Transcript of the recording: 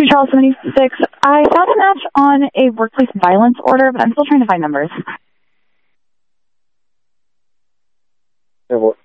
Charles 76. I found a match on a workplace violence order, but I'm still trying to find numbers. Yeah, well,